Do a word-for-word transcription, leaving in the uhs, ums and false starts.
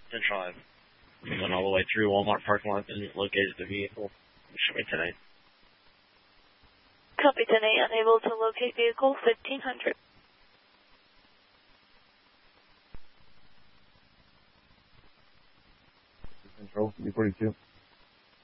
Central Ave. We went all the way through Walmart parking lot and located the vehicle. Show me ten eight. Copy ten eight, unable to locate vehicle fifteen hundred. Control, B forty-two.